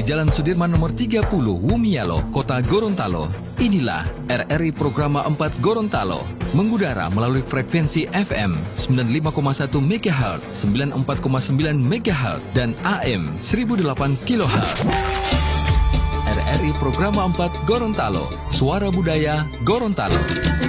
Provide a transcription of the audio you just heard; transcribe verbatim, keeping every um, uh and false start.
di Jalan Sudirman nomor tiga puluh, Wumialo, Kota Gorontalo. Inilah R R I Programa empat Gorontalo, mengudara melalui frekuensi F M sembilan puluh lima koma satu megahertz, sembilan puluh empat koma sembilan megahertz, dan A M seribu delapan kilohertz. R R I Programa empat Gorontalo, Suara Budaya Gorontalo.